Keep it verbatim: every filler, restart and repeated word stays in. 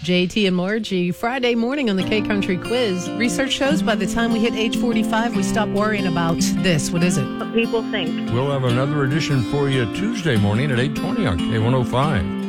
J T and Margie, Friday morning on the K-Country Quiz. Research shows by the time we hit age forty-five, we stop worrying about this. What is it? What people think. We'll have another edition for you Tuesday morning at eight twenty on K one oh five.